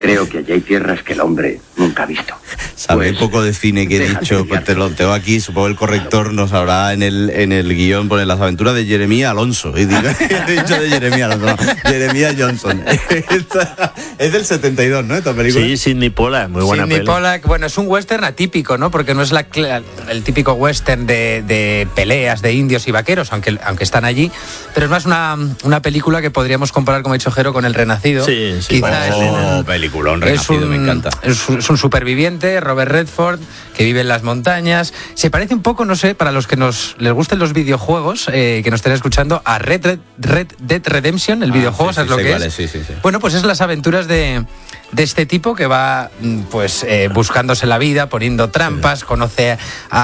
Creo que allí hay tierras que el hombre nunca ha visto. Sabe poco de cine que he dicho, pues te lo tengo aquí, supongo el corrector nos habrá en el guión poner las aventuras de Jeremías Alonso. Y digo, he dicho de Jeremías Alonso, no, Jeremías Johnson. Es del 72, ¿no? Esta película. Sí, Sidney Pollack, muy buena Sidney peli. Pollack, bueno, es un western atípico, ¿no? Porque no es el típico western de peleas de indios y vaqueros, aunque están allí, pero es más una película que podríamos comparar, como ha dicho Jero, con El Renacido. Sí. Quizá peliculón, Renacido, me encanta. Es un superviviente, Robert Redford, que vive en las montañas. Se parece un poco, no sé, para los que les gusten los videojuegos, que nos estén escuchando, a Red Dead Redemption, el videojuego, ¿sabes lo que es? Sí. Bueno, pues es las aventuras de este tipo que va pues buscándose la vida, poniendo trampas, conoce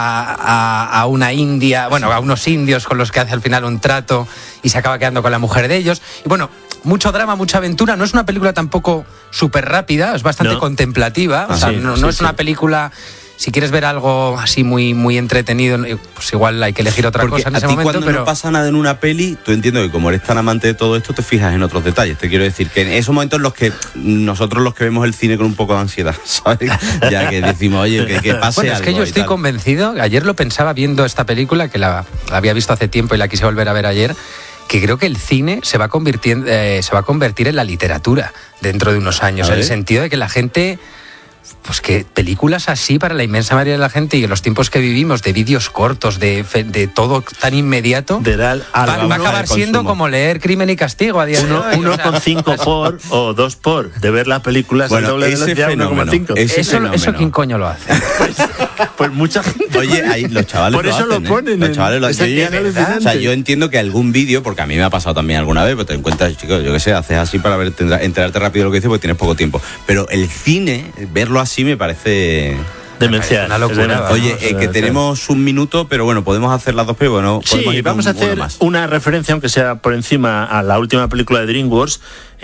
a una india, bueno, a unos indios con los que hace al final un trato y se acaba quedando con la mujer de ellos. Y bueno, mucho drama, mucha aventura. No es una película tampoco súper rápida, es bastante contemplativa. O sea, no es una película... Si quieres ver algo así muy, muy entretenido, pues igual hay que elegir otra cosa en ese momento. Cuando no pasa nada en una peli, tú entiendo que como eres tan amante de todo esto, te fijas en otros detalles. Te quiero decir que en esos momentos en los que nosotros los que vemos el cine con un poco de ansiedad, ¿sabes? Ya que decimos, oye, que pase bueno, es que yo estoy convencido, ayer lo pensaba viendo esta película, que la había visto hace tiempo y la quise volver a ver ayer, que creo que el cine se va a convertir en la literatura dentro de unos años, en el sentido de que la gente... Pues que películas así para la inmensa mayoría de la gente y en los tiempos que vivimos, de vídeos cortos, de todo tan inmediato, va a acabar siendo como leer Crimen y Castigo a día de hoy. 1,5 por o 2 por de ver las películas bueno, el doble de velocidad, 1,5. Eso ¿quién coño lo hace? Pues mucha gente. Oye, ahí los chavales por eso lo ponen. Los chavales lo hacen. O sea, yo entiendo que algún vídeo, porque a mí me ha pasado también alguna vez, pues te encuentras, chicos, yo qué sé, haces así para enterarte rápido de lo que dices porque tienes poco tiempo. Pero el cine, verlo así me parece... demencial. Una locura. Oye, que tenemos un minuto, pero bueno, podemos hacer las dos, pero bueno, podemos ir vamos a hacer una referencia, aunque sea por encima, a la última película de DreamWorks,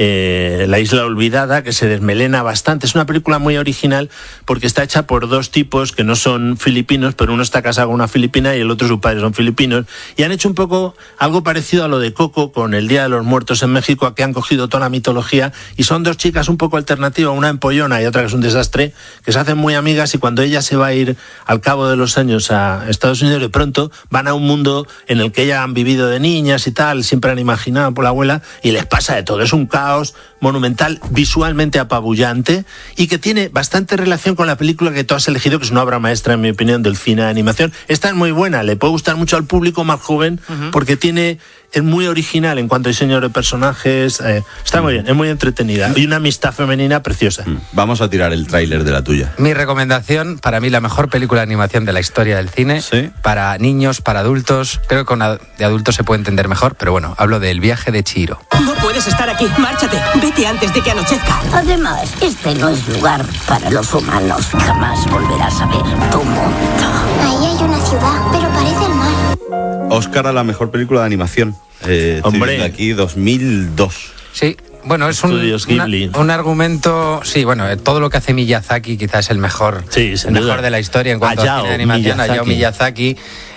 La Isla Olvidada, que se desmelena bastante. Es una película muy original porque está hecha por dos tipos que no son filipinos, pero uno está casado con una filipina y el otro, sus padres son filipinos, y han hecho un poco algo parecido a lo de Coco con el Día de los Muertos en México, que han cogido toda la mitología, y son dos chicas un poco alternativas, una empollona y otra que es un desastre, que se hacen muy amigas, y cuando ella se va a ir al cabo de los años a Estados Unidos, de pronto van a un mundo en el que ellas han vivido de niñas y tal, siempre han imaginado por la abuela, y les pasa de todo. Es un caos monumental, visualmente apabullante, y que tiene bastante relación con la película que tú has elegido, que es una obra maestra, en mi opinión, del cine de animación. Esta es muy buena, le puede gustar mucho al público más joven, porque es muy original en cuanto a diseño de personajes, está muy bien, es muy entretenida, y una amistad femenina preciosa. Vamos a tirar el tráiler de la tuya. Mi recomendación, para mí la mejor película de animación de la historia del cine, ¿sí? Para niños, para adultos, creo que de adultos se puede entender mejor, pero bueno, hablo del Viaje de Chihiro. No puedes estar aquí, márchate, vete antes de que anochezca. Además, este no es lugar para los humanos, jamás volverás a ver tu mundo. Ahí hay una ciudad, pero parece el mar. Oscar a la mejor película de animación. Hombre, de aquí 2002. Sí. Bueno, es un argumento... Sí, bueno, todo lo que hace Miyazaki quizás es el mejor, de la historia en cuanto a cine de animación. Hayao Miyazaki.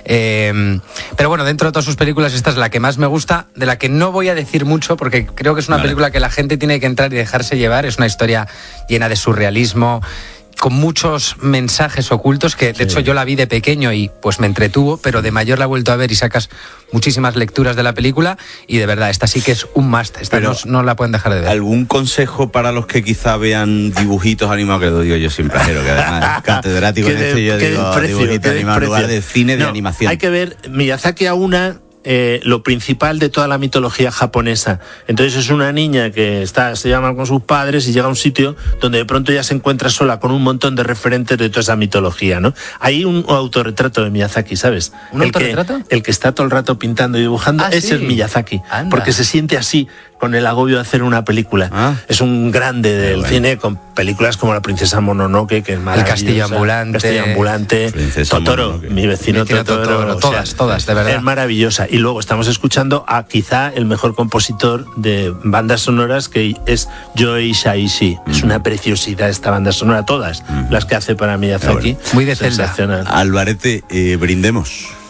Pero bueno, dentro de todas sus películas, esta es la que más me gusta, de la que no voy a decir mucho, porque creo que es una película que la gente tiene que entrar y dejarse llevar. Es una historia llena de surrealismo, con muchos mensajes ocultos, que de hecho yo la vi de pequeño y pues me entretuvo, pero de mayor la he vuelto a ver y sacas muchísimas lecturas de la película, y de verdad, esta sí que es un must, esta no la pueden dejar de ver. ¿Algún consejo para los que quizá vean dibujitos animados? Que lo digo yo siempre, Jero, que además catedrático en esto, yo digo dibujitos animados en lugar de cine de animación. Hay que ver, Miyazaki lo principal de toda la mitología japonesa. Entonces es una niña que se llama con sus padres y llega a un sitio donde de pronto ya se encuentra sola con un montón de referentes de toda esa mitología, ¿no? Hay un autorretrato de Miyazaki, ¿sabes? ¿Un autorretrato? El que está todo el rato pintando y dibujando, ese es Miyazaki. Anda. Porque se siente así, con el agobio de hacer una película. Es un grande del cine, con películas como La Princesa Mononoke, que es maravillosa. El Castillo Ambulante. Totoro, Mononoke. mi vecino Totoro. Todas, de verdad. Es maravillosa. Y luego estamos escuchando a quizá el mejor compositor de bandas sonoras, que es Joe Hisaishi. Es una preciosidad esta banda sonora, todas las que hace para Miyazaki. Muy de Zelda. Sensacional. Alvarete, brindemos.